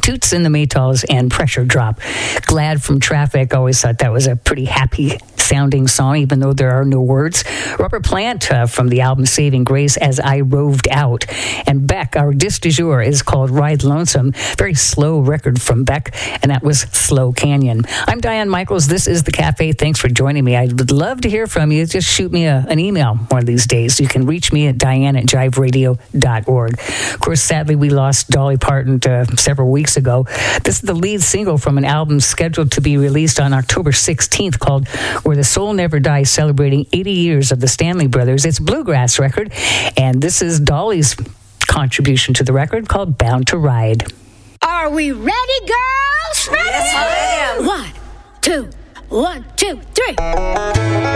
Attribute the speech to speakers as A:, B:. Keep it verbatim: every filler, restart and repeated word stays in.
A: Toots and the Maytals and Pressure Drop. Glad from Traffic. Always thought that was a pretty happy sounding song, even though there are no words. Rubber Plant uh, from the album Saving Grace, As I Roved Out. And Beck, our disc du jour is called Ride Lonesome. Very slow record from Beck, and that was Slow Canyon. I'm Diane Michaels. This is The Cafe. Thanks for joining me. I would love to hear from you. Just shoot me a, an email one of these days. You can reach me at diane at jive radio dot org. Of course, sadly, we lost Dolly Parton uh, several weeks ago. This is the lead single from an album scheduled to be released on October sixteenth called Where the Soul Never Dies, celebrating eighty years of the Stanley Brothers. It's a bluegrass record, and this is Dolly's contribution to the record called Bound to Ride.
B: Are we ready, girls? Ready?
C: Yes, I am.
B: One, two, one, two, three.